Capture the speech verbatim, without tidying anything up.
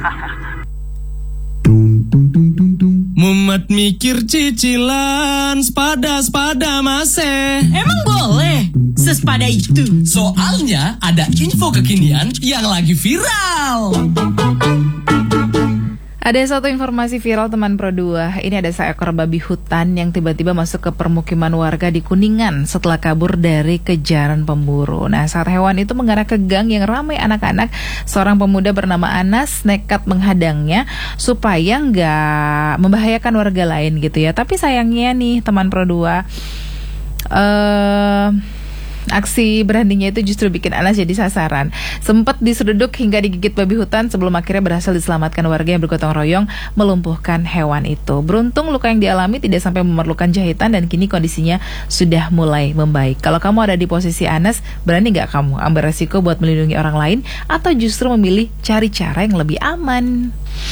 Mumet mikir cicilan, sepada-sepada masih. Emang boleh? Sesepada itu? Soalnya ada info kekinian yang lagi viral. Ada satu informasi viral teman Pro dua. Ini ada seekor babi hutan yang tiba-tiba masuk ke permukiman warga di Kuningan setelah kabur dari kejaran pemburu. Nah, saat hewan itu mengarah ke gang yang ramai anak-anak, seorang pemuda bernama Anas nekat menghadangnya supaya nggak membahayakan warga lain gitu ya. Tapi sayangnya nih teman Pro dua, uh, aksi beraninya itu justru bikin Anas jadi sasaran. Sempat diseruduk hingga digigit babi hutan sebelum akhirnya berhasil diselamatkan warga yang bergotong royong melumpuhkan hewan itu. Beruntung luka yang dialami tidak sampai memerlukan jahitan dan kini kondisinya sudah mulai membaik. Kalau kamu ada di posisi Anas, berani gak kamu ambil resiko buat melindungi orang lain atau justru memilih cari cara yang lebih aman?